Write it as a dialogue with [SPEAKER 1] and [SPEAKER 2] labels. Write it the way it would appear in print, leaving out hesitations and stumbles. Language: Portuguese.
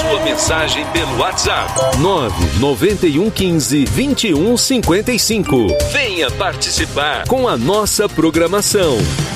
[SPEAKER 1] sua mensagem pelo WhatsApp.
[SPEAKER 2] 99115-2155.
[SPEAKER 1] Venha participar
[SPEAKER 2] com a nossa programação.